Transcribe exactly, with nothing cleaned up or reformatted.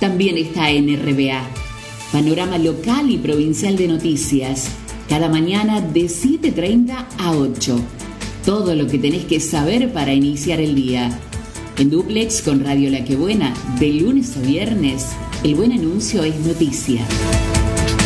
también está en R B A. Panorama local y provincial de noticias, cada mañana de siete y treinta a ocho. Todo lo que tenés que saber para iniciar el día. En dúplex con Radio La Que Buena, de lunes a viernes, el buen anuncio es noticia.